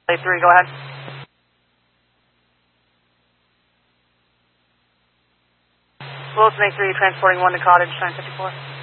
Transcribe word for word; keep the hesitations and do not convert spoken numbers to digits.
A three, go ahead. Wilson A three, transporting one to Cottage, nine fifty-four.